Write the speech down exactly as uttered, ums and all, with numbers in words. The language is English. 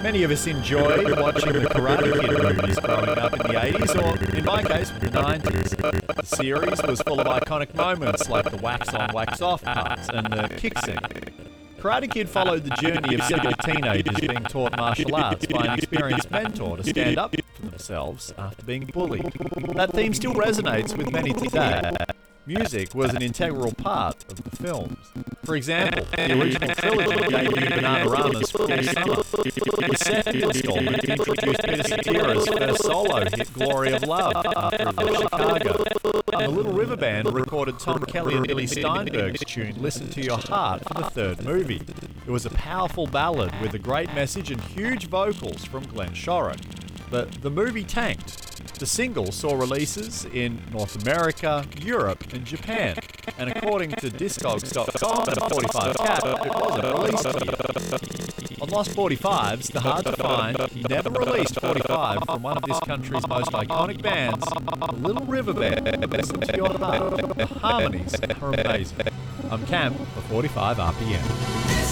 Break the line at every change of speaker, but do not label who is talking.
Many of us enjoyed watching the Karate Kid movies growing up in the eighties, or in my case, the nineties. The series was full of iconic moments like the wax-on, wax-off parts and the kick scene. Karate Kid followed the journey of several teenagers being taught martial arts by an experienced mentor to stand up for themselves after being bullied. That theme still resonates with many today. Music was an integral part of the films. For example, the original trilogy debuted Bananarama's Full Summer, with Seth Gillisgall, who introduced Peter Cetera's first solo hit, Glory of Love, after it left Chicago. And the Little River Band recorded Tom Kelly and Billy Steinberg's tune, Listen to Your Heart, for the third movie. It was a powerful ballad with a great message and huge vocals from Glenn Shorrock. But the movie tanked. The single saw releases in North America, Europe, and Japan, and according to Discogs dot com and forty-five Cap, it wasn't released here. On Lost forty-fives, the hard to find, never released forty-five from one of this country's most iconic bands, the Little River Band. Listen to Your Heart. The harmonies are amazing. I'm Cam for forty-five R P M.